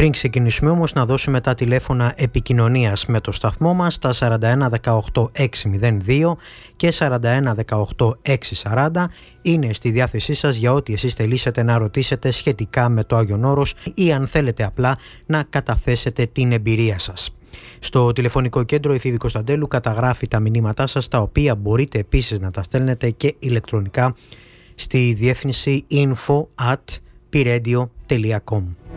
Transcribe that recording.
Πριν ξεκινήσουμε όμως να δώσουμε τα τηλέφωνα επικοινωνίας με το σταθμό μας, τα 41 18 602 και 41 18 640 είναι στη διάθεσή σας για ό,τι εσείς θελήσετε να ρωτήσετε σχετικά με το Άγιον Όρος ή αν θέλετε απλά να καταθέσετε την εμπειρία σας. Στο τηλεφωνικό κέντρο η Φίβη Κωνσταντέλου καταγράφει τα μηνύματά σας, τα οποία μπορείτε επίσης να τα στέλνετε και ηλεκτρονικά στη διεύθυνση info@piradio.com.